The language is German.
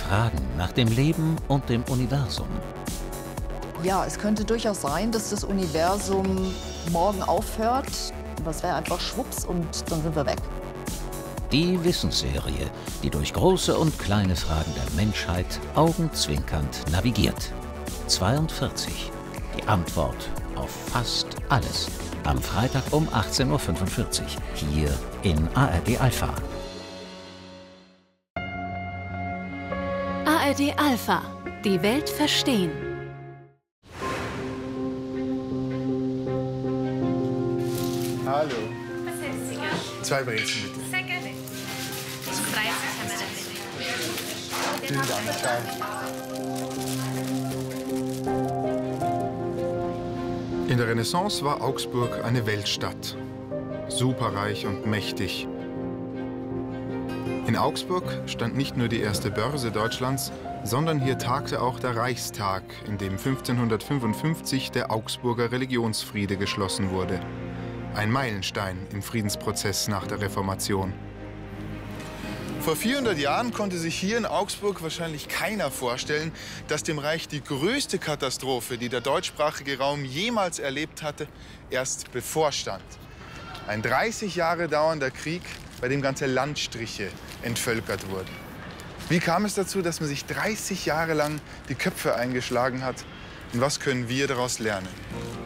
Fragen nach dem Leben und dem Universum. Ja, es könnte durchaus sein, dass das Universum morgen aufhört. Das wäre einfach schwupps und dann sind wir weg. Die Wissensserie, die durch große und kleine Fragen der Menschheit augenzwinkernd navigiert. 42. Die Antwort auf fast alles. Am Freitag um 18:45 Uhr hier in ARD Alpha. ARD Alpha. Die Welt verstehen. Hallo. 2 Brezen bitte. Sehr gerne. Das 30 haben wir dann bitte. Vielen Dank. Ciao. In der Renaissance war Augsburg eine Weltstadt. Superreich und mächtig. In Augsburg stand nicht nur die erste Börse Deutschlands, sondern hier tagte auch der Reichstag, in dem 1555 der Augsburger Religionsfriede geschlossen wurde. Ein Meilenstein im Friedensprozess nach der Reformation. Vor 400 Jahren konnte sich hier in Augsburg wahrscheinlich keiner vorstellen, dass dem Reich die größte Katastrophe, die der deutschsprachige Raum jemals erlebt hatte, erst bevorstand. Ein 30 Jahre dauernder Krieg, bei dem ganze Landstriche entvölkert wurden. Wie kam es dazu, dass man sich 30 Jahre lang die Köpfe eingeschlagen hat? Und was können wir daraus lernen?